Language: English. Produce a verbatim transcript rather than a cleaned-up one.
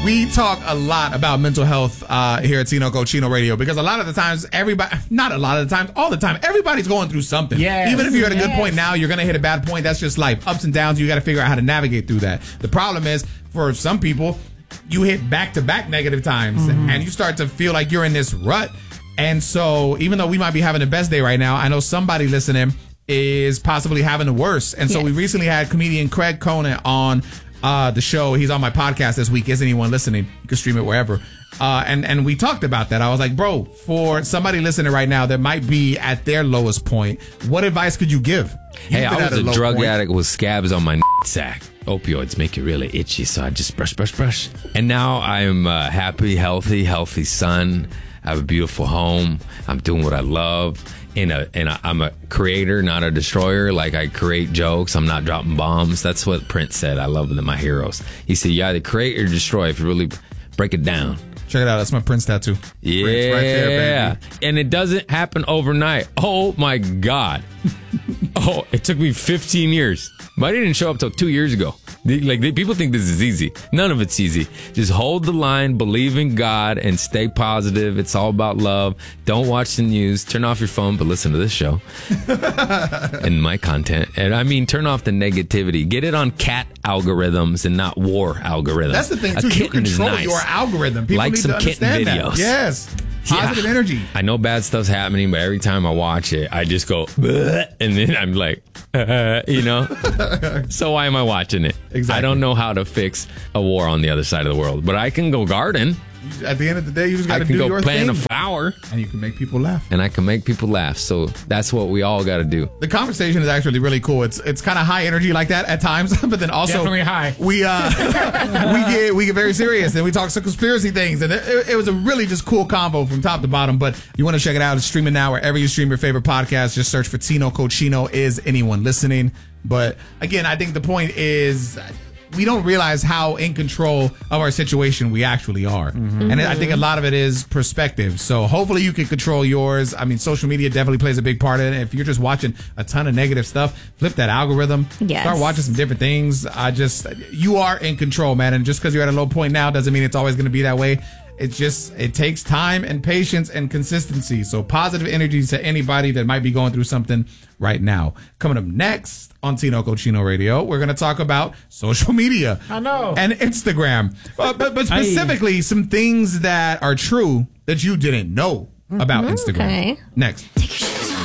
We talk a lot about mental health uh, here at Tino Cochino Radio because a lot of the times, everybody, not a lot of the times, all the time, everybody's going through something. Yes. Even if you're at a good Yes. point now, you're going to hit a bad point. That's just life. Ups and downs. You got to figure out how to navigate through that. The problem is, for some people, you hit back-to-back negative times mm-hmm. and you start to feel like you're in this rut. And so even though we might be having the best day right now, I know somebody listening is possibly having the worst. And so Yes. we recently had comedian Craig Conant on Uh, the show. He's on my podcast this week. Isn't anyone listening? You can stream it wherever. Uh, and, and we talked about that. I was like, bro, for somebody listening right now that might be at their lowest point, what advice could you give? Hey, You've I been was at a, low drug point. addict with scabs on my sack. Opioids make you really itchy, so I just brush, brush, brush. And now I'm a happy, healthy, healthy son. I have a beautiful home. I'm doing what I love. In a, in a, I'm a creator, not a destroyer. Like, I create jokes. I'm not dropping bombs. That's what Prince said. I love them, my heroes. He said, you either create or destroy if you really break it down. Check it out. That's my Prince tattoo. Yeah. Prince right there, baby. And it doesn't happen overnight. Oh, my God. Oh, it took me fifteen years. But I didn't show up till two years ago. They, like they, people think this is easy. None of it's easy. Just hold the line, believe in God, and stay positive. It's all about love. Don't watch the news. Turn off your phone, but listen to this show and my content. And I mean, turn off the negativity. Get it on cat algorithms and not war algorithms. That's the thing, A too. You kitten is control nice. your algorithm. People Like need some to kitten understand videos. that. Yes. Positive Yeah. energy. I know bad stuff's happening, but every time I watch it, I just go, "Bleh," and then I'm like, uh, you know? So why am I watching it? Exactly. I don't know how to fix a war on the other side of the world, but I can go garden. At the end of the day, you just got I to can do go your plant thing. a flower. And you can make people laugh. And I can make people laugh. So that's what we all got to do. The conversation is actually really cool. It's it's kind of high energy like that at times, but then also Definitely high. We uh we get we get very serious and we talk some conspiracy things, and it, it, it was a really just cool combo from top to bottom. But you want to check it out? It's streaming now wherever you stream your favorite podcast. Just search for Tino Cochino. Is anyone listening? But again, I think the point is, we don't realize how in control of our situation we actually are. Mm-hmm. And I think a lot of it is perspective. So hopefully you can control yours. I mean, social media definitely plays a big part in it. If you're just watching a ton of negative stuff, flip that algorithm. Yes. Start watching some different things. I just, you are in control, man. And just because you're at a low point now doesn't mean it's always going to be that way. It just, it takes time and patience and consistency. So positive energy to anybody that might be going through something right now. Coming up next on Tino Cochino Radio, we're going to talk about social media. I know. And Instagram. Uh, but, but specifically, some things that are true that you didn't know about Instagram. Okay. Next.